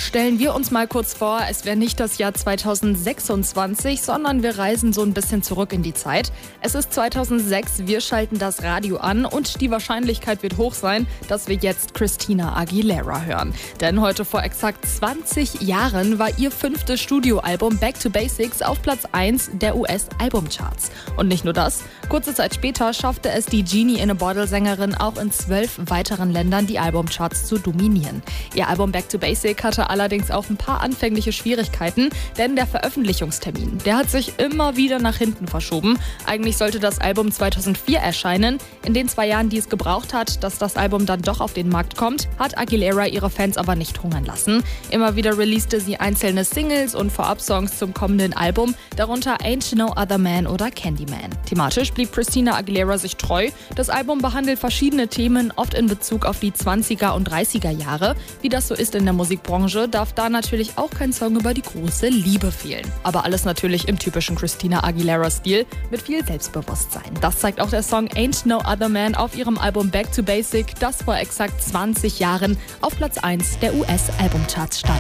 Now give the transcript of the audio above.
Stellen wir uns mal kurz vor, es wäre nicht das Jahr 2026, sondern wir reisen so ein bisschen zurück in die Zeit. Es ist 2006, wir schalten das Radio an und die Wahrscheinlichkeit wird hoch sein, dass wir jetzt Christina Aguilera hören. Denn heute vor exakt 20 Jahren war ihr 5. Studioalbum Back to Basics auf Platz 1 der US-Albumcharts. Und nicht nur das, kurze Zeit später schaffte es die Genie in a Bottle-Sängerin auch in 12 weiteren Ländern die Albumcharts zu dominieren. Ihr Album Back to Basic hatte allerdings auch ein paar anfängliche Schwierigkeiten, denn der Veröffentlichungstermin, der hat sich immer wieder nach hinten verschoben. Eigentlich sollte das Album 2004 erscheinen. In den 2 Jahren, die es gebraucht hat, dass das Album dann doch auf den Markt kommt, hat Aguilera ihre Fans aber nicht hungern lassen. Immer wieder releaste sie einzelne Singles und Vorab-Songs zum kommenden Album, darunter Ain't No Other Man oder Candyman. Thematisch blieb Christina Aguilera sich treu. Das Album behandelt verschiedene Themen, oft in Bezug auf die 20er und 30er Jahre. Wie das so ist in der Musikbranche, darf da natürlich auch kein Song über die große Liebe fehlen. Aber alles natürlich im typischen Christina Aguilera-Stil mit viel Selbstbewusstsein. Das zeigt auch der Song Ain't No Other Man auf ihrem Album Back to Basic, das vor exakt 20 Jahren auf Platz 1 der US-Albumcharts stand.